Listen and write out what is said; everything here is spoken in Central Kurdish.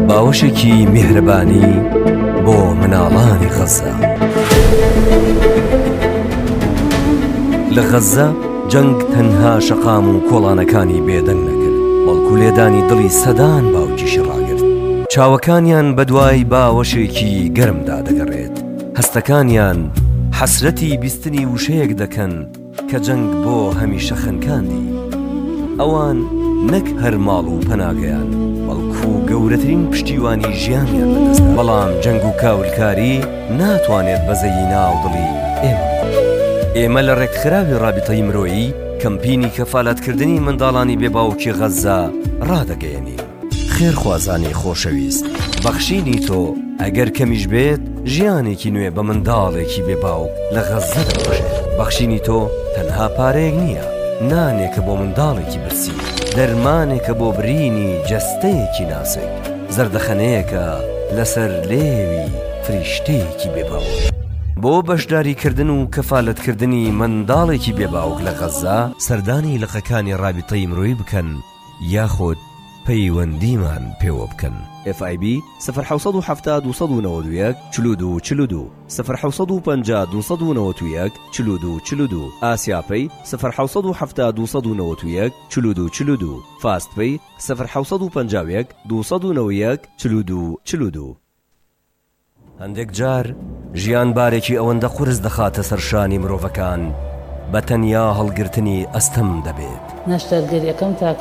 باوشێکی میهرەبانی بۆ مناڵانی غەزە. لە غەزە جەنگ تەنها شەقام و کۆڵانەکانی بێدەنگ نەکرد، بەڵکو لێدانی دڵی سەدان باوکیشی ڕاگرت. چاوەکانیان بەدوای باوەشێکی گەرمدا دەگەڕێت، هەستەکانیان حەسرەتی بیستنی وشەیەک دەکەن کە جەنگ بۆ هەمیشە خەنکاندی. ئەوان نەک هەر ماڵ و پەناگەیان، بەڵکو گەورەترین پشتیوانی ژیانیان بەدەستدا. بەڵام جەنگ و کاولکاری ناتوانێت بەزەی ناودڵی ئێمە لە ڕێکخراوی ڕابطەی مرۆیی کەمپینی کەفالەتکردنی منداڵانی بێباوکی غەزە ڕادەگەیەنین. خێرخوازانی خۆشەویست، بەخشینی تۆ ئەگەر کەمیش بێت ژیانێکی نوێ بە منداڵێکی بێباوک لە غەزە دەبەشێت. بەخشینی تۆ تەنها پارەیەک نییە، نانێکە بۆ منداڵێکی برسی، دەرمانێکە بۆ برینی جەستەیەکی ناسک، زەردەخەنەیەکە لەسەر لێوی فریشتەیەکی بێباوک. بۆ بەشداریکردن و کەفالەتکردنی منداڵێکی بێباوک لە غەزە سەردانی لقەکانی ڕابطەی مرۆیی بکەن یاخود پەیوەندیمان پێوە بکەن. FIB 1970 291 42 42 1950 291 42 42 ئاسیاپەی 1970 291 42 42 فاستپەی 1951 291 42 42. هەندێک جار ژیانبارێکی ئەوەندە قورس دەخاتە سەرشانی مرۆڤەکان بە تەنیا هەڵگرتنی ئەستەم دەبێت.